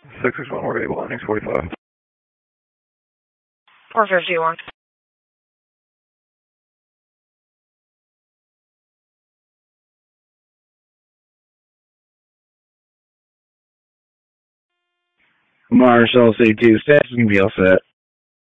661, we're able, landing 45. 451. Marshall C2, stats can be all set.